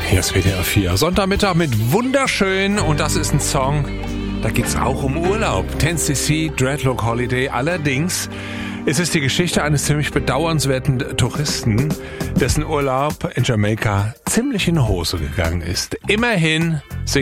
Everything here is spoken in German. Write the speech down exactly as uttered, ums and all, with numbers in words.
Hier ist W D R vier. Sonntagmittag mit wunderschön und das ist ein Song, da geht es auch um Urlaub. Tennessee Dreadlock Holiday. Allerdings ist es die Geschichte eines ziemlich bedauernswerten Touristen, dessen Urlaub in Jamaika ziemlich in die Hose gegangen ist. Immerhin